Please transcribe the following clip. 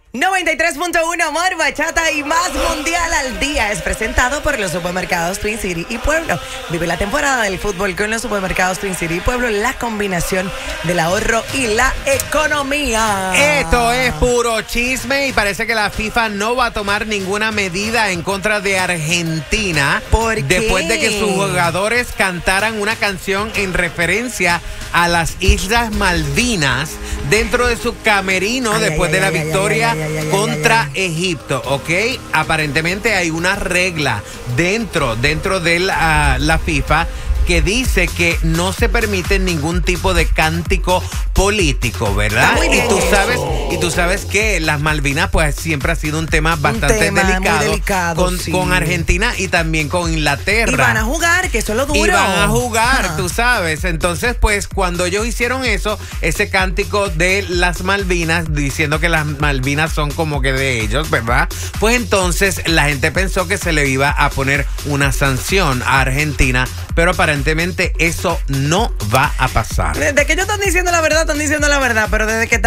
93.1 Amor, Bachata y más Mundial al Día es presentado por los supermercados Twin City y Pueblo. Vive la temporada del fútbol con los supermercados Twin City y Pueblo, la combinación del ahorro y la economía. Esto es puro chisme y parece que la FIFA no va a tomar ninguna medida en contra de Argentina. ¿Por qué? Después de que sus jugadores cantaran una canción en referencia a las Islas Malvinas dentro de su camerino después de la victoria contra Egipto, ¿ok? Aparentemente hay una regla dentro de la FIFA que dice que no se permite ningún tipo de cántico político, ¿verdad? Y tú sabes que las Malvinas pues siempre ha sido un tema bastante delicado con Argentina y también con Inglaterra. Y van a jugar, que eso es lo duro. Y van a jugar, tú sabes. Entonces, pues, cuando ellos hicieron eso, ese cántico de las Malvinas, diciendo que las Malvinas son como que de ellos, ¿verdad? Pues entonces la gente pensó que se le iba a poner una sanción a Argentina, pero aparentemente eso no va a pasar. Desde que ellos están diciendo la verdad, pero desde que